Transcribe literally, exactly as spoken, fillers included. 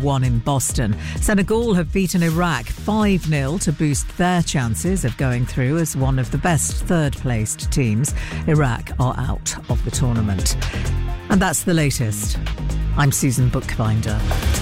one in Boston. Senegal have beaten Iraq five nil to boost their chances of going through as one of the best third-placed teams. Iraq are out of the tournament. And that's the latest. I'm Susan Bookbinder.